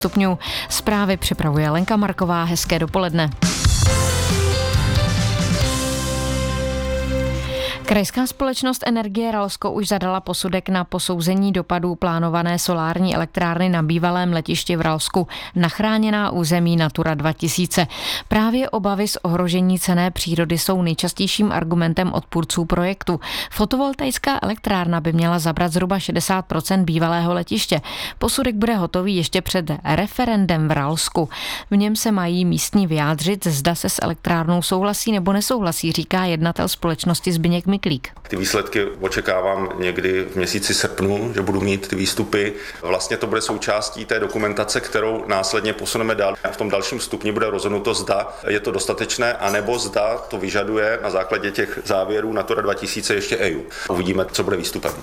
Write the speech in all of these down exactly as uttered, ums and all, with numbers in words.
stupňů. Zprávy připravuje Lenka Marková. Hezké dopoledne. Krajská společnost Energie Ralsko už zadala posudek na posouzení dopadů plánované solární elektrárny na bývalém letišti v Ralsku na chráněná území Natura dva tisíce. Právě obavy z ohrožení cenné přírody jsou nejčastějším argumentem odpůrců projektu. Fotovoltaická elektrárna by měla zabrat zhruba šedesát procent bývalého letiště. Posudek bude hotový ještě před referendem v Ralsku. V něm se mají místní vyjádřit, zda se s elektrárnou souhlasí nebo nesouhlasí, říká jednatel společnosti Zbyněk Miklík. Ty výsledky očekávám někdy v měsíci srpnu, že budu mít ty výstupy. Vlastně to bude součástí té dokumentace, kterou následně posuneme dál. A v tom dalším stupni bude rozhodnuto, zda je to dostatečné, anebo zda to vyžaduje na základě těch závěrů Natura dva tisíce ještě E U. Uvidíme, co bude výstupem.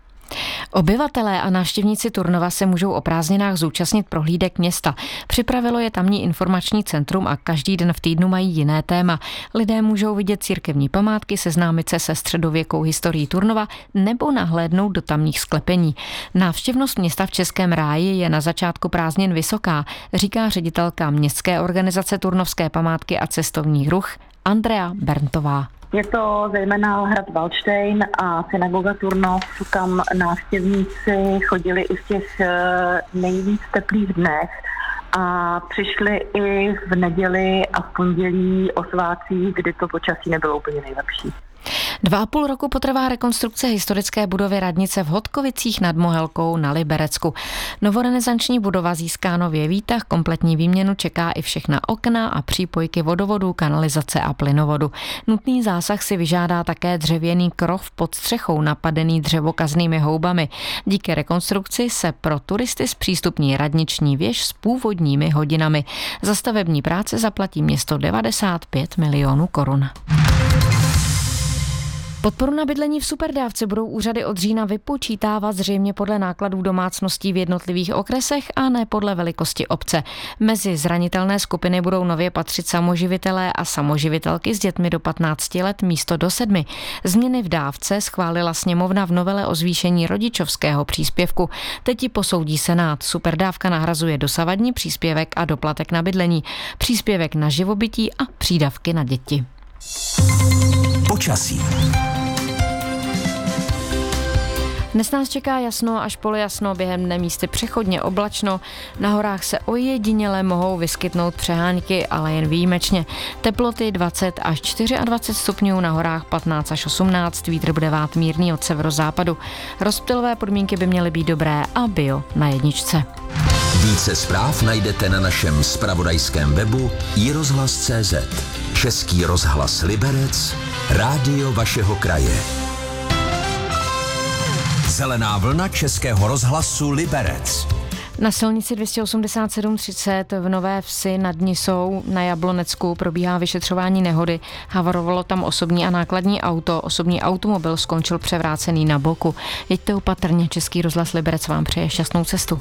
Obyvatelé a návštěvníci Turnova se můžou o prázdninách zúčastnit prohlídek města. Připravilo je tamní informační centrum a každý den v týdnu mají jiné téma. Lidé můžou vidět církevní památky, seznámit se se středověkou historií Turnova nebo nahlédnout do tamních sklepení. Návštěvnost města v Českém ráji je na začátku prázdnin vysoká, říká ředitelka městské organizace Turnovské památky a cestovní ruch Andrea Berntová. Je to zejména hrad Valdštejn a synagoga Turnov, kam návštěvníci chodili i v těch nejvíc teplých dnech a přišli i v neděli a v pondělí o svátcích, kdy to počasí nebylo úplně nejlepší. Dva a půl roku potrvá rekonstrukce historické budovy radnice v Hodkovicích nad Mohelkou na Liberecku. Novorenesanční budova získá nově výtah, kompletní výměnu čeká i všechna okna a přípojky vodovodu, kanalizace a plynovodu. Nutný zásah si vyžádá také dřevěný krov pod střechou napadený dřevokaznými houbami. Díky rekonstrukci se pro turisty zpřístupní radniční věž s původními hodinami. Za stavební práce zaplatí město devadesát pět milionů korun. Podporu na bydlení v superdávce budou úřady od října vypočítávat zřejmě podle nákladů domácností v jednotlivých okresech a ne podle velikosti obce. Mezi zranitelné skupiny budou nově patřit samoživitelé a samoživitelky s dětmi do patnácti let místo do sedmi. Změny v dávce schválila sněmovna v novele o zvýšení rodičovského příspěvku. Teď ji posoudí Senát. Superdávka nahrazuje dosavadní příspěvek a doplatek na bydlení, příspěvek na živobytí a přídavky na děti. Počasí. Dnes nás čeká jasno až polojasno, během dne místy přechodně oblačno. Na horách se ojediněle mohou vyskytnout přehánky, ale jen výjimečně. Teploty dvacet až dvacet čtyři stupňů, na horách patnáct až osmnáct, vítr bude vát mírný od severozápadu. Rozptylové podmínky by měly být dobré a bio na jedničce. Více zpráv najdete na našem zpravodajském webu i rozhlas tečka cé zet. Český rozhlas Liberec, rádio vašeho kraje. Zelená vlna Českého rozhlasu Liberec. Na silnici dvě stě osmdesát sedm třicet v Nové Vsi nad Nisou na Jablonecku probíhá vyšetřování nehody. Havarovalo tam osobní a nákladní auto. Osobní automobil skončil převrácený na boku. Jeďte opatrně, Český rozhlas Liberec vám přeje šťastnou cestu.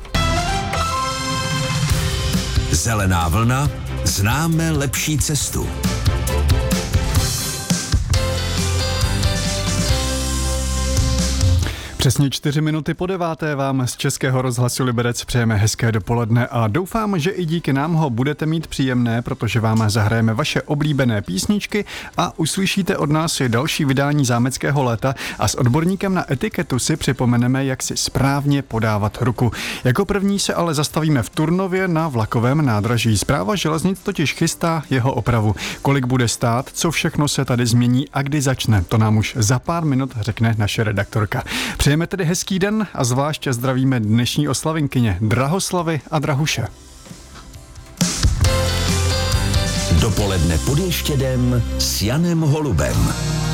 Zelená vlna, známe lepší cestu. Přesně čtyři minuty po deváté vám z Českého rozhlasu Liberec přejeme hezké dopoledne a doufám, že i díky nám ho budete mít příjemné, protože vám zahrajeme vaše oblíbené písničky a uslyšíte od nás i další vydání zámeckého léta a s odborníkem na etiketu si připomeneme, jak si správně podávat ruku. Jako první se ale zastavíme v Turnově na vlakovém nádraží. Správa železnic totiž chystá jeho opravu. Kolik bude stát, co všechno se tady změní a kdy začne, to nám už za pár minut řekne naše redaktorka. Přejeme tedy hezký den a zvláště zdravíme dnešní oslavinkyně Drahoslavy a Drahuše. Dopoledne pod Ještědem s Janem Holubem.